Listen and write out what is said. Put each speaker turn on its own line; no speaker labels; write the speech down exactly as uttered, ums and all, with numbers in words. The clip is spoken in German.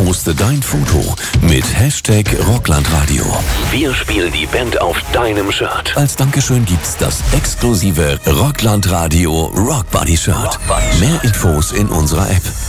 Poste dein Foto mit Hashtag Rocklandradio. Wir spielen die Band auf deinem Shirt. Als Dankeschön gibt's das exklusive Rocklandradio Rock Buddy Shirt. Mehr Infos in unserer App.